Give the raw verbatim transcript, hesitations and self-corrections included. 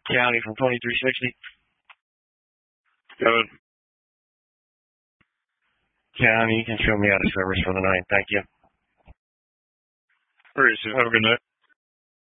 County from twenty-three sixty. Kevin. County, you can show me out of service for the night. Thank you. Very soon. Have a good night.